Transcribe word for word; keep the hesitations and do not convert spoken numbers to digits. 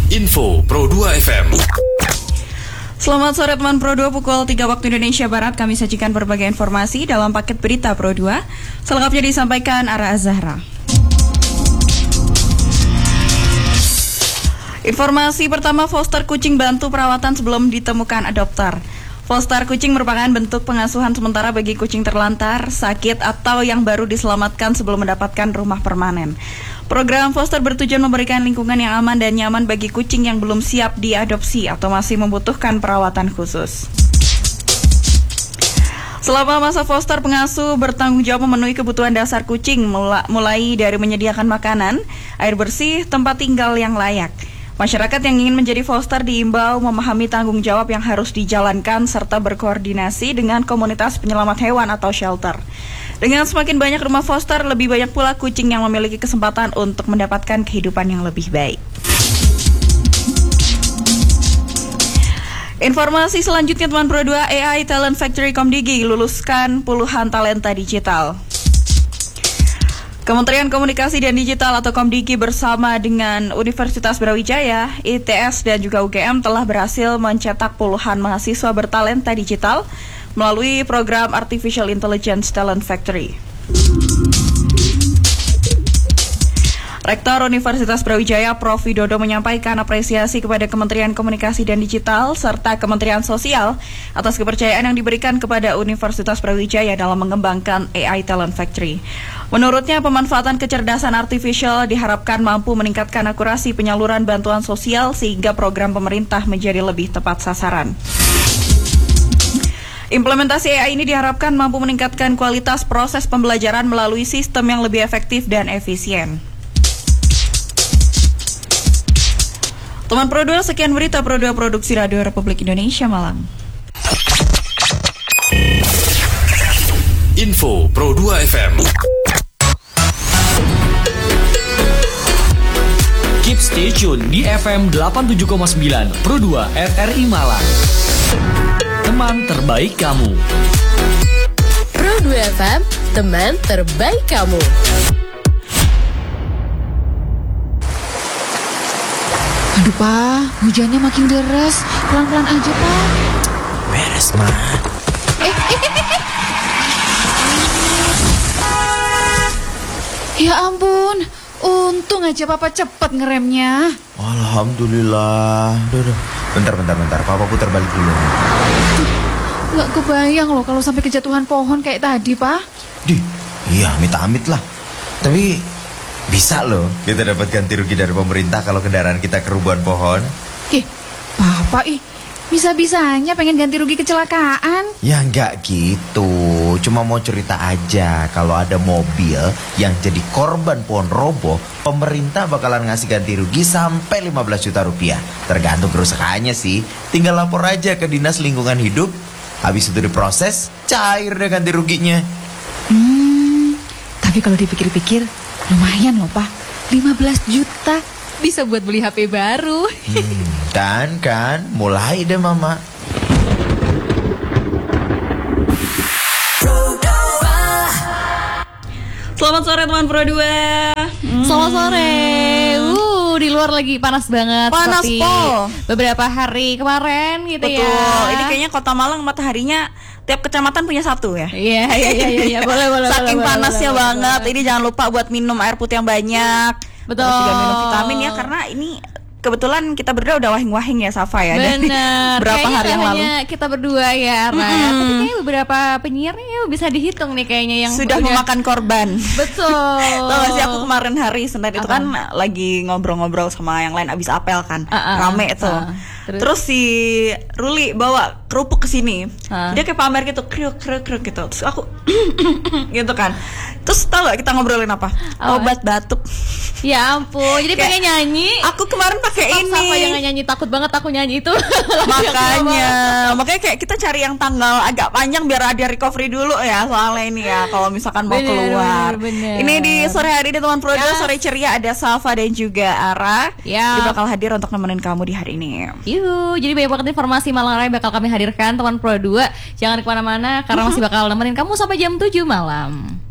Info Pro dua F M. Selamat sore teman Pro dua, pukul tiga waktu Indonesia Barat kami sajikan berbagai informasi dalam paket berita Pro dua. Selengkapnya disampaikan Ara Azahra. Informasi pertama, foster kucing bantu perawatan sebelum ditemukan adopter. Foster kucing merupakan bentuk pengasuhan sementara bagi kucing terlantar, sakit, atau yang baru diselamatkan sebelum mendapatkan rumah permanen. Program foster bertujuan memberikan lingkungan yang aman dan nyaman bagi kucing yang belum siap diadopsi atau masih membutuhkan perawatan khusus. Selama masa foster, pengasuh bertanggung jawab memenuhi kebutuhan dasar kucing, mulai dari menyediakan makanan, air bersih, tempat tinggal yang layak. Masyarakat yang ingin menjadi foster diimbau memahami tanggung jawab yang harus dijalankan serta berkoordinasi dengan komunitas penyelamat hewan atau shelter. Dengan semakin banyak rumah foster, lebih banyak pula kucing yang memiliki kesempatan untuk mendapatkan kehidupan yang lebih baik. Informasi selanjutnya teman Pro dua, A I Talent Factory Komdigi luluskan puluhan talenta digital. Kementerian Komunikasi dan Digital atau Komdigi bersama dengan Universitas Brawijaya, I T S dan juga U G M telah berhasil mencetak puluhan mahasiswa bertalenta digital melalui program Artificial Intelligence Talent Factory. Rektor Universitas Brawijaya Profesor Widodo menyampaikan apresiasi kepada Kementerian Komunikasi dan Digital serta Kementerian Sosial atas kepercayaan yang diberikan kepada Universitas Brawijaya dalam mengembangkan A I Talent Factory. Menurutnya, pemanfaatan kecerdasan artifisial diharapkan mampu meningkatkan akurasi penyaluran bantuan sosial sehingga program pemerintah menjadi lebih tepat sasaran. Implementasi A I ini diharapkan mampu meningkatkan kualitas proses pembelajaran melalui sistem yang lebih efektif dan efisien. Teman Pro dua, sekian berita Pro dua Produksi Radio Republik Indonesia Malang. Info Pro dua F M. Keep stay tune di F M delapan puluh tujuh koma sembilan Pro dua R R I Malang. Teman terbaik kamu. Pro dua F M, teman terbaik kamu. Aduh Pak, hujannya makin deras. Pelan-pelan aja Pak. Beres mah. Eh, eh, eh, eh. Ya ampun, untung aja Papa cepet ngeremnya. Alhamdulillah. Duh, duh. Bentar, bentar, bentar. Papa putar balik dulu. Gak kebayang loh kalau sampai kejatuhan pohon kayak tadi Pak. Dih, iya amit-amit lah. Tapi bisa loh kita dapat ganti rugi dari pemerintah kalau kendaraan kita kerubuhan pohon. Ih, Papa ih, bisa-bisanya pengen ganti rugi kecelakaan. Ya enggak gitu, cuma mau cerita aja. Kalau ada mobil yang jadi korban pohon roboh, pemerintah bakalan ngasih ganti rugi sampai lima belas juta rupiah. Tergantung kerusakannya sih. Tinggal lapor aja ke Dinas Lingkungan Hidup. Habis itu diproses, cair deh ganti ruginya. Hmm, tapi kalau dipikir-pikir lumayan loh Pak, lima belas juta bisa buat beli H P baru. hmm, Kan kan, mulai deh Mama. Selamat sore teman Pro dua. Hmm. Selamat sore. Uh, di luar lagi panas banget. Panas po. Beberapa hari kemarin gitu. Betul. Ya. Ini kayaknya Kota Malang mataharinya tiap kecamatan punya satu ya. Iya iya iya iya boleh boleh. Saking boleh, panasnya boleh, banget. boleh. Ini jangan lupa buat minum air putih yang banyak. Betul. Terus juga minum vitamin ya, karena ini kebetulan kita berdua udah wahing-wahing ya Safa ya. Bener. Berapa kayaknya hari yang lalu kita berdua ya Ara. hmm. Tapi kayaknya beberapa penyiarnya ya bisa dihitung nih kayaknya yang sudah udah memakan korban. Betul. Tau gak sih, aku kemarin hari Senin itu Apa? kan lagi ngobrol-ngobrol sama yang lain abis apel kan. Uh, uh, Rame tuh. uh. Terus? Terus si Ruli bawa kerupuk ke sini. Uh. Dia kayak pamer gitu, kriuk kriuk kriuk gitu. Terus aku gitu kan. Terus tau gak kita ngobrolin apa? Apa? Obat batuk. Ya ampun, jadi Kayak, pengen nyanyi. Aku kemarin pakai ini. Sama yang nyanyi, takut banget aku nyanyi itu. Makanya, makanya kayak kita cari yang tanggal agak panjang biar ada recovery dulu ya soalnya ini ya. Kalau misalkan mau Bener, keluar. bener, bener. Ini di sore hari di teman Pro dua, Ya. sore ceria ada Safa dan juga Ara. Ya. Dia bakal hadir untuk nemenin kamu di hari ini. Yuh, jadi banyak banget informasi Malang Raya bakal kami hadirkan teman Pro dua. Jangan kemana-mana karena masih bakal nemenin kamu sampai jam tujuh malam.